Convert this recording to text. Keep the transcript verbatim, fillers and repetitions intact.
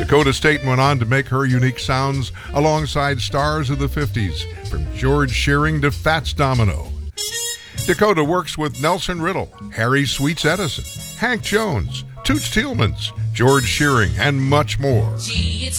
Dakota Staten went on to make her unique sounds alongside stars of the fifties, from George Shearing to Fats Domino. Dakota works with Nelson Riddle, Harry Sweets Edison, Hank Jones, Toots Thielemans, George Shearing, and much more.